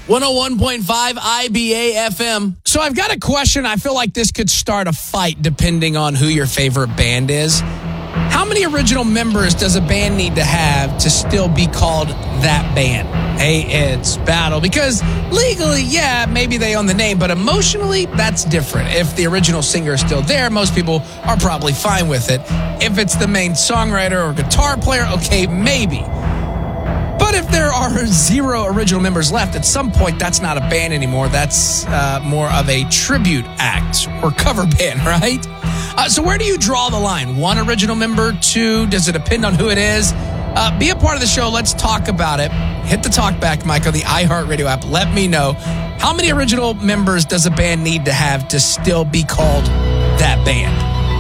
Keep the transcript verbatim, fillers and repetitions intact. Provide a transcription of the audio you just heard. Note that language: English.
one oh one point five I B A F M. So I've got a question. I feel like this could start a fight depending on who your favorite band is. How many original members does a band need to have to still be called that band? Hey, it's Battle. Because legally, yeah, maybe they own the name, but emotionally, that's different. If the original singer is still there, most people are probably fine with it. If it's the main songwriter or guitar player, okay, maybe. But if there are zero original members left, at some point, that's not a band anymore. That's uh, more of a tribute act or cover band, right? Uh, so where do you draw the line? One original member, two? Does it depend on who it is? Uh, be a part of the show. Let's talk about it. Hit the talk back mic on the iHeartRadio app. Let me know, how many original members does a band need to have to still be called that band?